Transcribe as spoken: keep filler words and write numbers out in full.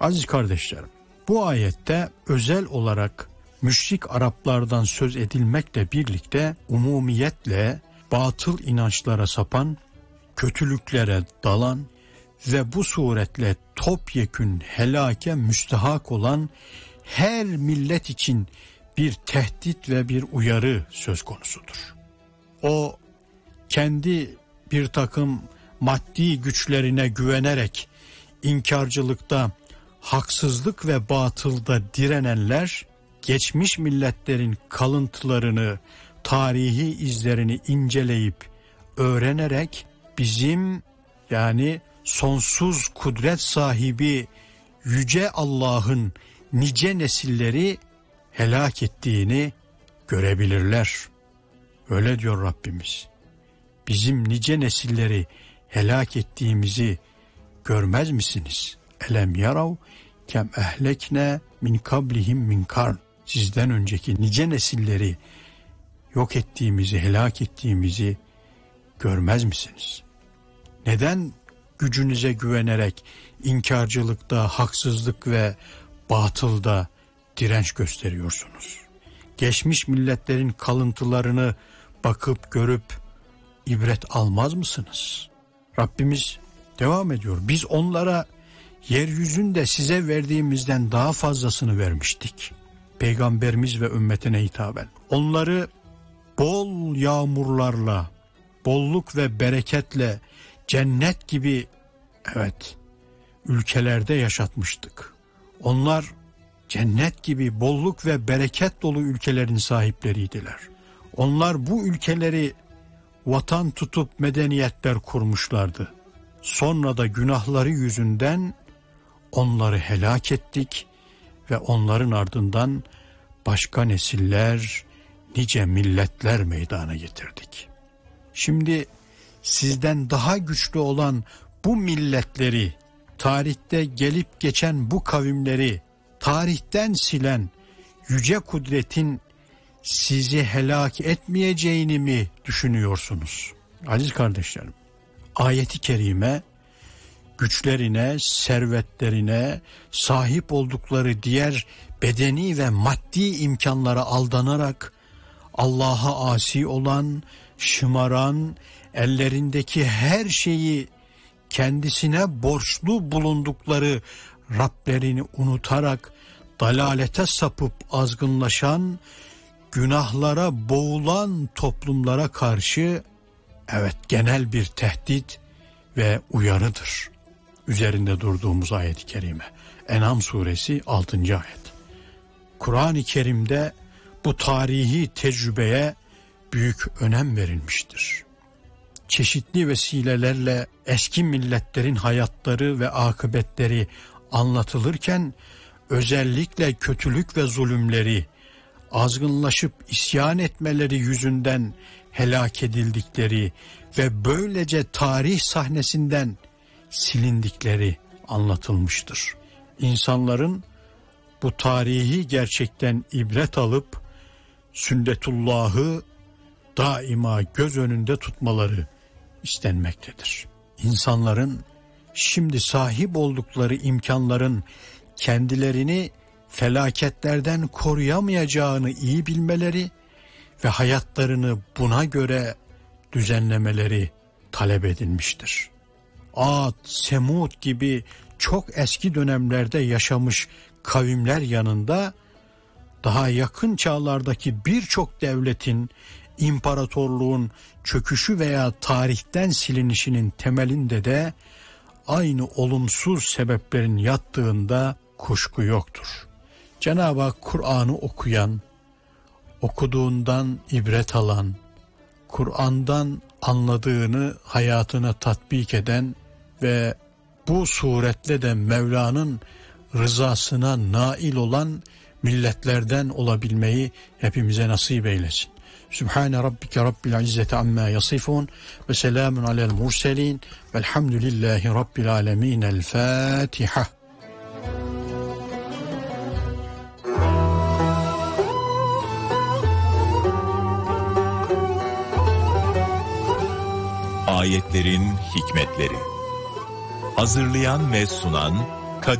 Aziz kardeşlerim, bu ayette özel olarak müşrik Araplardan söz edilmekle birlikte umumiyetle batıl inançlara sapan, kötülüklere dalan ve bu suretle topyekün helake müstehak olan her millet için bir tehdit ve bir uyarı söz konusudur. O kendi bir takım maddi güçlerine güvenerek inkarcılıkta, haksızlık ve batılda direnenler, geçmiş milletlerin kalıntılarını, tarihi izlerini inceleyip öğrenerek bizim, yani sonsuz kudret sahibi yüce Allah'ın nice nesilleri helak ettiğini görebilirler. Öyle diyor Rabbimiz. Bizim nice nesilleri helak ettiğimizi görmez misiniz? Elem yarav kem ehlekne min kablihim min karn. Sizden önceki nice nesilleri yok ettiğimizi, helak ettiğimizi görmez misiniz? Neden gücünüze güvenerek inkarcılıkta, haksızlık ve batılda direnç gösteriyorsunuz? Geçmiş milletlerin kalıntılarını bakıp görüp ibret almaz mısınız? Rabbimiz devam ediyor. Biz onlara yeryüzünde size verdiğimizden daha fazlasını vermiştik. Peygamberimiz ve ümmetine hitaben. Onları bol yağmurlarla, bolluk ve bereketle, cennet gibi, evet, ülkelerde yaşatmıştık. Onlar cennet gibi bolluk ve bereket dolu ülkelerin sahipleriydiler. Onlar bu ülkeleri vatan tutup medeniyetler kurmuşlardı. Sonra da günahları yüzünden onları helak ettik ve onların ardından başka nesiller, nice milletler meydana getirdik. Şimdi sizden daha güçlü olan bu milletleri, tarihte gelip geçen bu kavimleri tarihten silen yüce kudretin sizi helak etmeyeceğini mi düşünüyorsunuz? Aziz kardeşlerim, ayeti kerime güçlerine, servetlerine, sahip oldukları diğer bedeni ve maddi imkanlara aldanarak Allah'a asi olan, şımaran, ellerindeki her şeyi kendisine borçlu bulundukları Rablerini unutarak dalalete sapıp azgınlaşan, günahlara boğulan toplumlara karşı evet genel bir tehdit ve uyarıdır. Üzerinde durduğumuz ayet-i kerime. En'am suresi altıncı ayet. Kur'an-ı Kerim'de bu tarihi tecrübeye büyük önem verilmiştir. Çeşitli vesilelerle eski milletlerin hayatları ve akıbetleri anlatılırken özellikle kötülük ve zulümleri, azgınlaşıp isyan etmeleri yüzünden helak edildikleri ve böylece tarih sahnesinden silindikleri anlatılmıştır. İnsanların bu tarihi gerçekten ibret alıp sünnetullahı daima göz önünde tutmaları istenmektedir. İnsanların şimdi sahip oldukları imkanların kendilerini felaketlerden koruyamayacağını iyi bilmeleri ve hayatlarını buna göre düzenlemeleri talep edilmiştir. Ad, Semud gibi çok eski dönemlerde yaşamış kavimler yanında daha yakın çağlardaki birçok devletin, imparatorluğun çöküşü veya tarihten silinişinin temelinde de aynı olumsuz sebeplerin yattığında kuşku yoktur. Cenab-ı Hak Kur'an'ı okuyan, okuduğundan ibret alan, Kur'an'dan anladığını hayatına tatbik eden ve bu suretle de Mevla'nın rızasına nail olan milletlerden olabilmeyi hepimize nasip eylesin. Sübhane Rabbike Rabbil İzzeti amma yasifun ve selamun alel murselin velhamdülillahi Rabbil alemin. El Fatiha. Ayetlerin hikmetleri. Hazırlayan ve sunan